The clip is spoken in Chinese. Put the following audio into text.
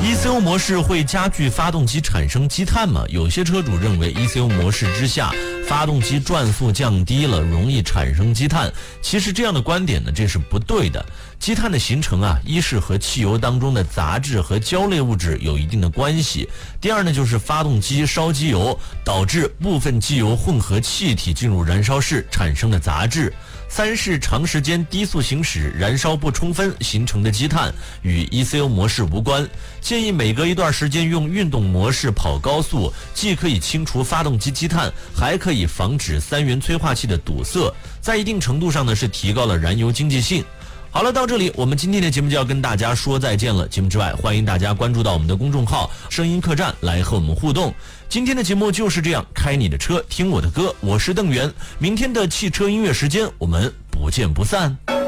ECU 模式会加剧发动机产生积碳吗？有些车主认为 ECU 模式之下，发动机转速降低了，容易产生积碳。其实这样的观点呢，这是不对的。积碳的形成啊，一是和汽油当中的杂质和胶类物质有一定的关系，第二呢就是发动机烧机油导致部分机油混合气体进入燃烧室产生的杂质，三是长时间低速行驶燃烧不充分形成的积碳，与 ECU 模式无关。建议每隔一段时间用运动模式跑高速，既可以清除发动机积碳，还可以防止三元催化器的堵塞，在一定程度上呢是提高了燃油经济性。好了，到这里我们今天的节目就要跟大家说再见了。节目之外，欢迎大家关注到我们的公众号声音客栈来和我们互动。今天的节目就是这样，开你的车听我的歌，我是邓源。明天的汽车音乐时间我们不见不散。